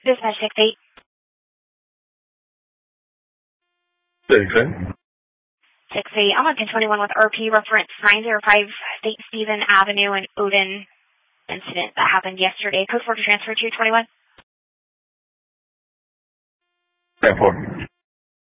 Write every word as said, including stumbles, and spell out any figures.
Dispatch six eight. six eight. six eight. I'm on ten twenty-one with R P reference nine zero five Saint Stephen Avenue and Odin incident that happened yesterday. Code four to transfer to twenty-one. ten four.